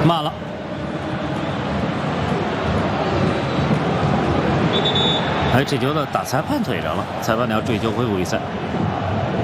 慢了。哎，这球呢打裁判腿上了，裁判要追求恢复比赛。